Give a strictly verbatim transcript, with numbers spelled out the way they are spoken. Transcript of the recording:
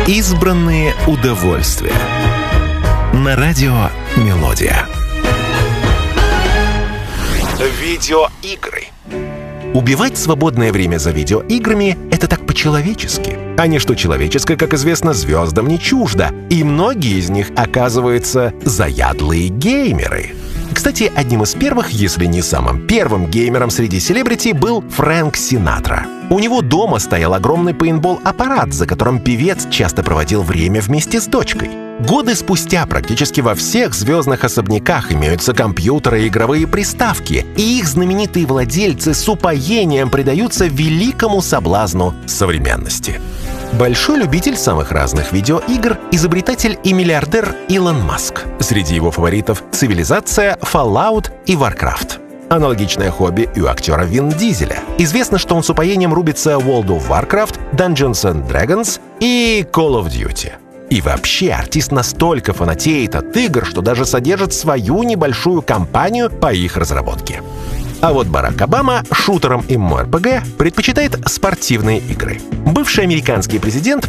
Избранные удовольствия. На радио «Мелодия». Видеоигры. Убивать свободное время за видеоиграми – это так по-человечески. А ничто человеческое, как известно, звездам не чуждо. И многие из них, оказывается, заядлые геймеры. Кстати, одним из первых, если не самым первым геймером среди селебрити был Фрэнк Синатра. У него дома стоял огромный пейнтбол-аппарат, за которым певец часто проводил время вместе с дочкой. Годы спустя практически во всех звездных особняках имеются компьютеры и игровые приставки, и их знаменитые владельцы с упоением предаются великому соблазну современности. Большой любитель самых разных видеоигр — изобретатель и миллиардер Илон Маск. Среди его фаворитов — «Цивилизация», «Fallout» и «Warcraft». Аналогичное хобби и у актера Вин Дизеля. Известно, что он с упоением рубится World of Warcraft, Dungeons and Dragons и Call of Duty. И вообще, артист настолько фанатеет от игр, что даже содержит свою небольшую компанию по их разработке. А вот Барак Обама шутерам и эм эм о эр пи джи предпочитает спортивные игры. Бывший американский президент